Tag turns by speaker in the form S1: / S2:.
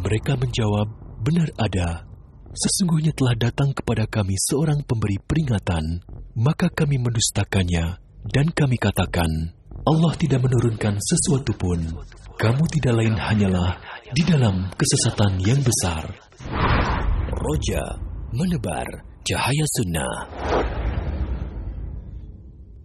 S1: Mereka menjawab, benar ada. Sesungguhnya telah datang kepada kami seorang pemberi peringatan, maka kami mendustakannya, dan kami katakan, Allah tidak menurunkan sesuatu pun. Kamu tidak lain hanyalah di dalam kesesatan yang besar. Roja menebar cahaya sunnah.